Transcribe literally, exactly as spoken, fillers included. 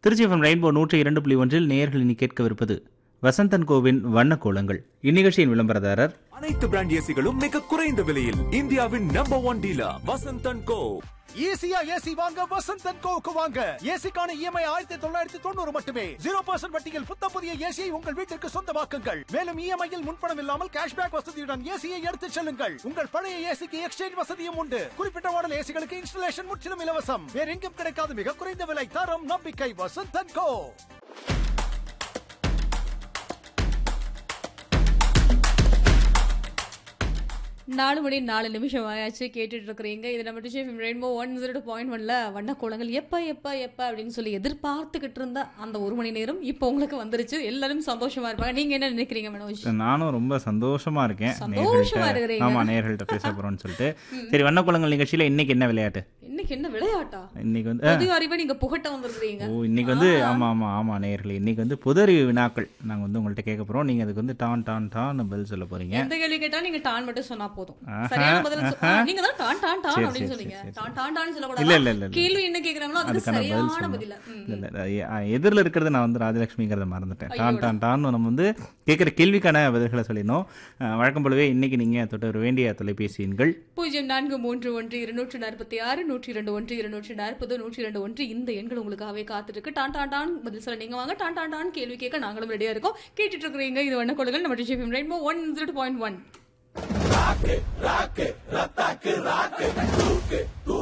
Trichy FM rainbow நூற்றி இரண்டு புள்ளி ஒன்றில் நேயர்கள் இனி கேட்கவிருப்பது வசந்தன் கோவின் வண்ண கோலங்கள். இந்நிகழ்ச்சியின் விளம்பரதாரர் அனைத்து பிராண்ட் ஏசிகளும் மிக குறைந்த விலையில் இந்தியாவின் நம்பர் ஒன் டீலர் வசந்தன் கோ. ஈஸியா ஏசி வாங்க வசந்தன் கோவுக்கு வாங்க. ஏசிக்கான இஎம்ஐ ஆயிரத்தி தொள்ளாயிரத்தி தொண்ணூறு மட்டுமே. ஜீரோ பர்சன்ட் வட்டியில் புத்த புதிய ஏசியை உங்கள் வீட்டிற்கு சொந்தமாக்குங்கள். மேலும் இஎம்ஐயில் முன்பணம் இல்லாமல் கேஷ்பேக் வசதியுடன் ஏசியை எடுத்துச் செல்லுங்கள். உங்கள் பழைய ஏசிக்கு எக்ஸ்சேஞ்ச் வசதியும் உண்டு. குறிப்பிட்ட மாடல் ஏசிகளுக்கு இன்ஸ்டலேஷன் முற்றிலும் இலவசம். வேற எங்கும் கிடைக்காத மிக குறைந்த விலை, தரம், நம்பிக்கை. வசந்தன் கோ. நாலு மணி நாலு நிமிஷம் ஆயாச்சு. கேட்டுட்டு இருக்கிறீங்க இது நம்ம dish FM rainbow one zero two point ஒன்ல வண்ண கோலங்கள். எப்ப எப்ப எப்ப அப்படின்னு சொல்லி எதிர்பார்த்துக்கிட்டு இருந்த அந்த ஒரு மணி நேரம் இப்போ உங்களுக்கு வந்துருச்சு. எல்லாரும் சந்தோஷமா இருப்பாங்க. நீங்க என்ன நினைக்கிறீங்க மனோஜ்? நானும் ரொம்ப சந்தோஷமா இருக்கேன். சந்தோஷமா இருக்கிறீங்க. ஆமா, நேயர்கள்ட்ட பேச போறோம்னு சொல்லிட்டு. சரி, வண்ண கோலங்கள் நிகழ்ச்சியில இன்னைக்கு என்ன விளையாட்டு? இன்னைக்கு என்ன விளையாட்டா? இன்னைக்கு வந்து பொது அறிவை நீங்க புகட்ட வந்திருக்கீங்க. ஓ, இன்னைக்கு வந்து ஆமா ஆமா ஆமா நேயர்களே, இன்னைக்கு வந்து பொது அறிவு வினாக்கள் நாங்க வந்து உங்கள்ட்ட கேட்க போறோம். நீங்க அதுக்கு வந்து டான் டான் டான் பதில் சொல்ல போறீங்க. எந்த கேள்வி கேட்டா நீங்க டான் மட்டும் சொன்னா போதும். சரியான பதில் நீங்க தான் டான் டான் டான் அப்படி சொன்னீங்க. டான் டான் டான் சொல்ல கூடாது. இல்ல இல்ல இல்ல கேள்வி என்ன கேக்குறாங்களோ அதுக்கு சரியான பதில். இல்ல இல்ல, எதிரில இருக்கிறது நான் வந்து ராஜலட்சுமிங்கிறத மறந்துட்டேன். டான் டான் டான் நம்ம வந்து கேட்கிற கேள்விக்கான பதில்களை சொல்லிடணும். வழக்கம் போலவே இன்னைக்கு நீங்க தொடர வேண்டிய தொலைபேசி எண்கள் பூஜ்ஜியம் நான்கு மூன்று ஒன்று இருநூற்று நாற்பத்தி ஆறு நூற்றி இரண்டு ஒன்று இருநூற்று நாற்பது நூற்றி இரண்டு ஒன்று. இந்த எண்கள் உங்களுக்காகவே காத்துட்டு இருக்கு. டான் டான் டான் பதில் சொல்ல நீங்க வாங்க. டான் டான் டான் கேள்வி கேட்க நாங்களும் ரெடியா இருக்கோம். கேட்டுட்டு இருக்கிறீங்க இது வண்ண கோலங்கள் நம்ம dish FM rainbow one zero point one.